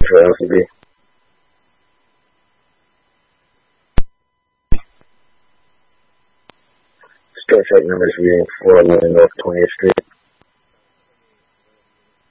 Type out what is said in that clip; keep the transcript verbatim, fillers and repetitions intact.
for L C B. Store check numbers reading four eleven North twentieth Street.